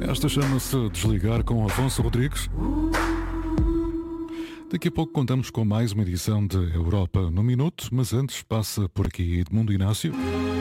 Esta chama-se Desligar com Afonso Rodrigues. Daqui a pouco contamos com mais uma edição de Europa no Minuto, mas antes passa por aqui Edmundo Inácio.